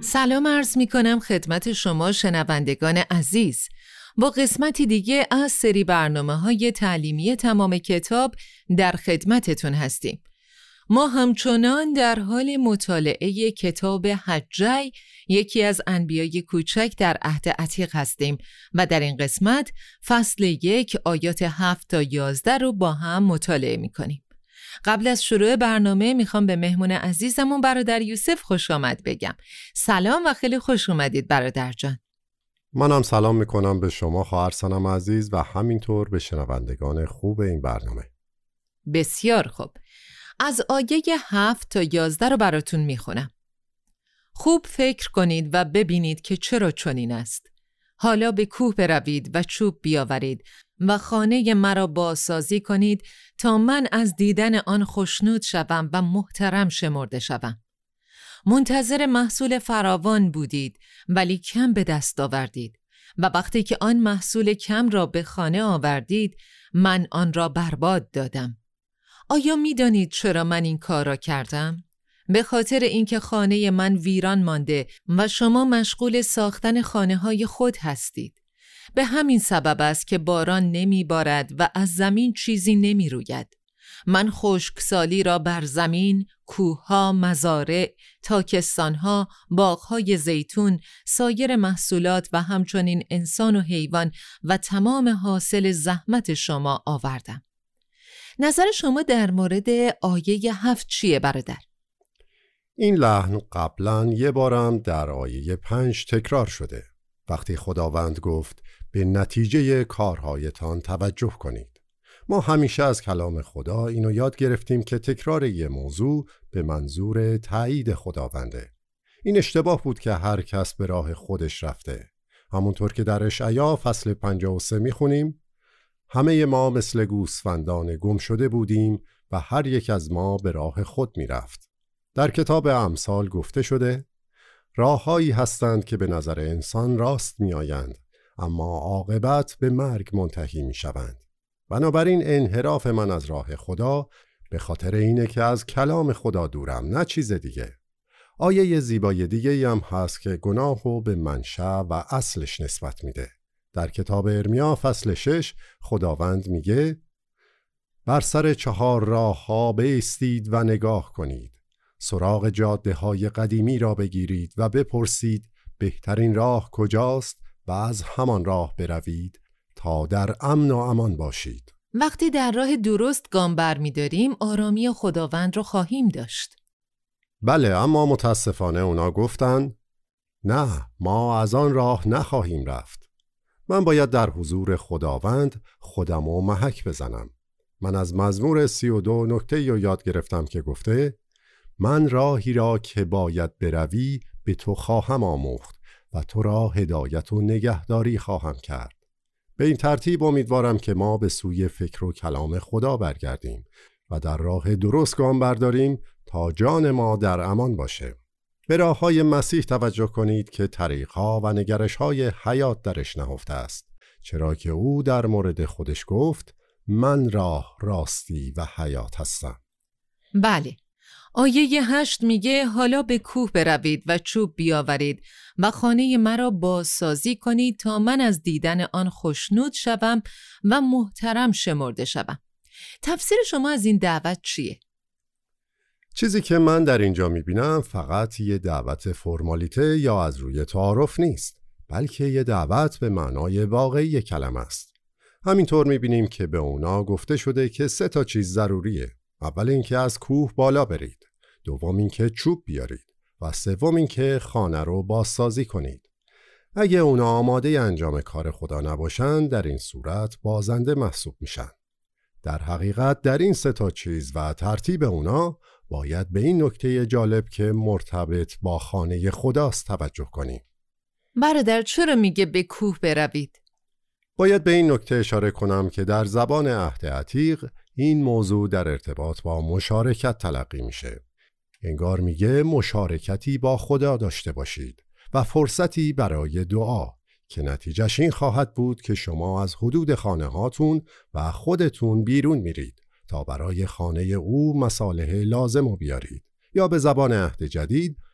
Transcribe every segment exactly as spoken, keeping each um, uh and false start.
سلام عرض می کنم خدمت شما شنوندگان عزیز. با قسمتی دیگه از سری برنامه‌های تعلیمی تمام کتاب در خدمتتون هستیم. ما همچنان در حال مطالعه کتاب حجی، یکی از انبیای کوچک در عهد عتیق هستیم و در این قسمت فصل یک آیات هفت تا یازده رو با هم مطالعه می کنیم. قبل از شروع برنامه میخوام به مهمون عزیزمون برادر یوسف خوش آمد بگم. سلام و خیلی خوش اومدید برادر جان. منم سلام میکنم به شما خواهر سنم عزیز و همینطور به شنوندگان خوب این برنامه. بسیار خوب. از آیه هفت تا یازده رو براتون میخونم. خوب فکر کنید و ببینید که چرا چنین است. حالا به کوه بروید و چوب بیاورید و خانه مرا بازسازی کنید تا من از دیدن آن خوشنود شوم و محترم شمرده شوم. منتظر محصول فراوان بودید ولی کم به دست آوردید و وقتی که آن محصول کم را به خانه آوردید من آن را برباد دادم. آیا می دانید چرا من این کار را کردم؟ به خاطر اینکه خانه من ویران مانده و شما مشغول ساختن خانه های خود هستید. به همین سبب است که باران نمی بارد و از زمین چیزی نمی روید. من خشکسالی را بر زمین، کوهها، مزارع، تاکستانها، باغهای زیتون، سایر محصولات و همچنین انسان و حیوان و تمام حاصل زحمت شما آوردم. نظر شما در مورد آیه هفت چیه برادر؟ این لحن قبلا یه بارم در آیه پنج تکرار شده. وقتی خداوند گفت به نتیجه کارهایتان توجه کنید. ما همیشه از کلام خدا اینو یاد گرفتیم که تکرار یه موضوع به منظور تایید خداونده. این اشتباه بود که هر کس به راه خودش رفته. همونطور که در اشعیا فصل پنجاه و سه میخونیم، همه ما مثل گوسفندان گم شده بودیم و هر یک از ما به راه خود میرفت. در کتاب امثال گفته شده راههایی هستند که به نظر انسان راست می آیند اما عاقبت به مرگ منتهی می شوند. بنابراین انحراف من از راه خدا به خاطر اینه که از کلام خدا دورم، نه چیز دیگه. آیه زیبای دیگه هم هست که گناهو به منشأ و اصلش نسبت میده. در کتاب ارمیا فصل شش خداوند میگه بر سر چهار راه ها بایستید و نگاه کنید. سراغ جاده های قدیمی را بگیرید و بپرسید بهترین راه کجاست و از همان راه بروید تا در امن و امان باشید. وقتی در راه درست گام برمی‌داریم آرامی خداوند رو خواهیم داشت. بله، اما متاسفانه اونا گفتن نه، ما از آن راه نخواهیم رفت. من باید در حضور خداوند خودم رو محک بزنم. من از مزمور سی و دو نکته رو یاد گرفتم که گفته من راهی را که باید بروی به تو خواهم آموخت و تو را هدایت و نگهداری خواهم کرد. به این ترتیب امیدوارم که ما به سوی فکر و کلام خدا برگردیم و در راه درست گام برداریم تا جان ما در امان باشه. به راه‌های مسیح توجه کنید که طریق‌ها و نگرش‌های حیات درش نهفته است، چرا که او در مورد خودش گفت من راه، راستی و حیات هستم. بله. آیه هشت میگه حالا به کوه بروید و چوب بیاورید و خانه مرا بازسازی کنید تا من از دیدن آن خوشنود شوم و محترم شمرده شوم. تفسیر شما از این دعوت چیه؟ چیزی که من در اینجا میبینم فقط یه دعوت فرمالیته یا از روی تعارف نیست، بلکه یه دعوت به معنای واقعی کلمه است. همینطور میبینیم که به اونا گفته شده که سه تا چیز ضروریه. اول اینکه از کوه بالا برید، دوم اینکه چوب بیارید و سوم اینکه خانه رو بازسازی کنید. اگه اونا آماده انجام کار خدا نباشن در این صورت بازنده محسوب میشن. در حقیقت در این سه تا چیز و ترتیب اونا باید به این نکته جالب که مرتبط با خانه خداست توجه کنیم. برادر چرا میگه به کوه بروید؟ باید به این نکته اشاره کنم که در زبان عهد عتیق این موضوع در ارتباط با مشارکت تلقی میشه. انگار میگه مشارکتی با خدا داشته باشید و فرصتی برای دعا که نتیجهش این خواهد بود که شما از حدود خانه هاتون و خودتون بیرون میرید تا برای خانه او مصالح لازم رو بیارید، یا به زبان عهد جدید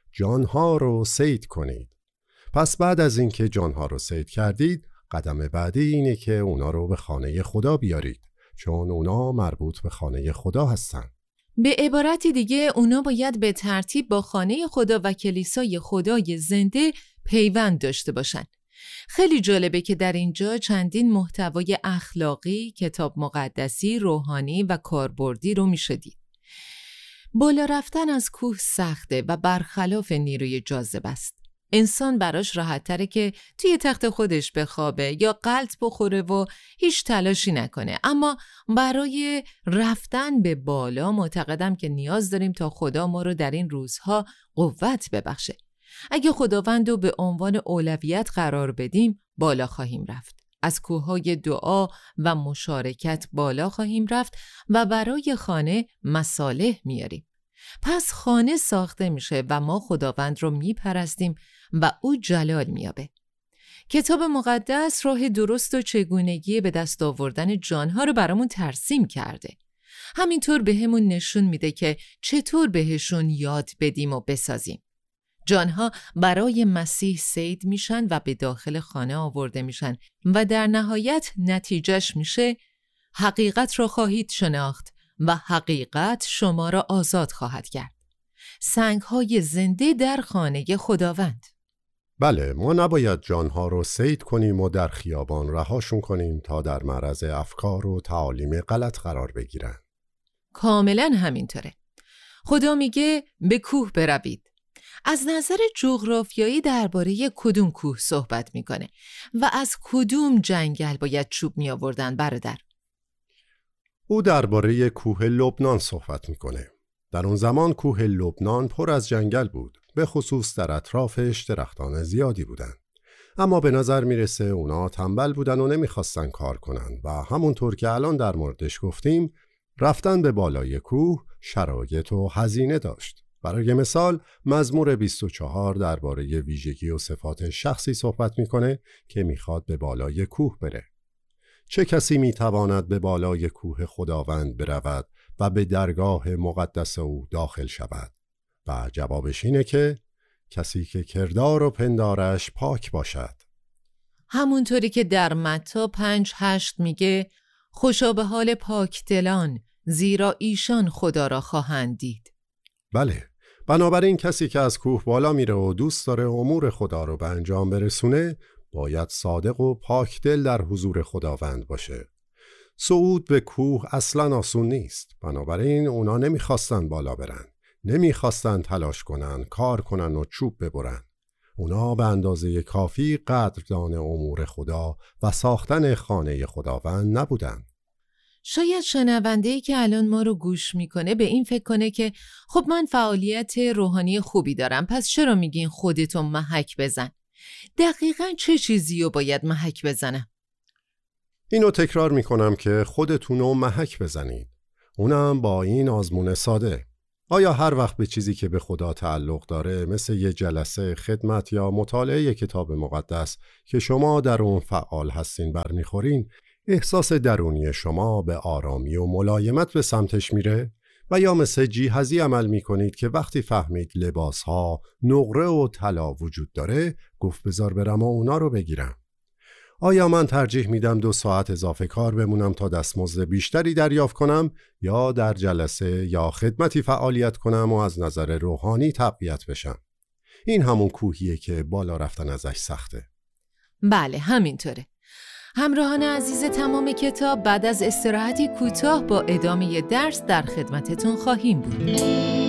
جانها رو صید کنید. پس بعد از اینکه جانها رو صید کردید، قدم بعدی اینه که اونا رو به خانه خدا بیارید، چون اونا مربوط به خانه خدا هستن. به عبارتی دیگه اونا باید به ترتیب با خانه خدا و کلیسای خدای زنده پیوند داشته باشن. خیلی جالبه که در اینجا چندین محتوای اخلاقی، کتاب مقدسی، روحانی و کاربردی رو میشه دید. بالا رفتن از کوه سخته و برخلاف نیروی جاذبه است. انسان براش راحت تره که توی تخت خودش بخوابه یا غلط بخوره و هیچ تلاشی نکنه، اما برای رفتن به بالا معتقدم که نیاز داریم تا خدا ما رو در این روزها قوت ببخشه. اگه خداوند رو به عنوان اولویت قرار بدیم، بالا خواهیم رفت. از کوههای دعا و مشارکت بالا خواهیم رفت و برای خانه مصالح میاریم. پس خانه ساخته میشه و ما خداوند رو میپرستیم و او جلال میابه. کتاب مقدس راه درست و چگونگی به دست آوردن جانها رو برامون ترسیم کرده. همینطور به همون نشون میده که چطور بهشون یاد بدیم و بسازیم. جانها برای مسیح صید میشن و به داخل خانه آورده میشن و در نهایت نتیجهش میشه حقیقت را خواهید شناخت و حقیقت شما را آزاد خواهد کرد. سنگ‌های زنده در خانه خداوند. بله، ما نباید جانها رو صید کنیم و در خیابان رهاشون کنیم تا در معرض افکار و تعالیم غلط قرار بگیرن. کاملا همینطوره. خدا میگه به کوه بروید. از نظر جغرافیایی درباره کدوم کوه صحبت میکنه و از کدوم جنگل باید چوب می آوردن برادر؟ او درباره کوه لبنان صحبت میکنه. در اون زمان کوه لبنان پر از جنگل بود، به خصوص در اطرافش درختان زیادی بودن. اما به نظر میرسه اونا تنبل بودن و نمیخواستن کار کنن و همونطور که الان در موردش گفتیم، رفتن به بالای کوه شرایط و هزینه داشت. برای مثال مزمور بیست و چهار درباره ویژگی و صفات شخصی صحبت میکنه که میخواد به بالای کوه بره. چه کسی میتواند به بالای کوه خداوند برود و به درگاه مقدس او داخل شود؟ و جوابش اینه که کسی که کردار و پندارش پاک باشد. همونطوری که در متی پنج هشت میگه خوشا به حال پاک دلان زیرا ایشان خدا را خواهند دید. بله، بنابراین کسی که از کوه بالا میره و دوست داره امور خدا رو به انجام برسونه باید صادق و پاک دل در حضور خداوند باشه. صعود به کوه اصلا آسون نیست، بنابراین اونا نمیخواستن بالا برن، نمیخواستن تلاش کنن، کار کنن و چوب ببرن. اونا به اندازه کافی قدردان امور خدا و ساختن خانه خداوند نبودن. شاید شنونده‌ای که الان ما رو گوش میکنه به این فکر کنه که خب من فعالیت روحانی خوبی دارم، پس چرا میگین خودتون محک بزن؟ دقیقاً چه چیزی رو باید محک بزنم؟ اینو تکرار میکنم که خودتونو محک بزنید. اونم با این آزمون ساده. آیا هر وقت به چیزی که به خدا تعلق داره مثل یه جلسه خدمت یا مطالعه کتاب مقدس که شما در اون فعال هستین برمیخورین، احساس درونی شما به آرامی و ملایمت به سمتش میره؟ و یا مثل جیهزی عمل میکنید که وقتی فهمید لباسها نقره و طلا وجود داره گفت بذار برم و اونا رو بگیرم؟ آیا من ترجیح میدم دو ساعت اضافه کار بمونم تا دستمزد بیشتری دریافت کنم یا در جلسه یا خدمتی فعالیت کنم و از نظر روحانی تقویت بشم؟ این همون کوهیه که بالا رفتن ازش سخته. بله همینطوره. همراهان عزیز تمام کتاب، بعد از استراحتی کوتاه با ادامه درس در خدمتتون خواهیم بود.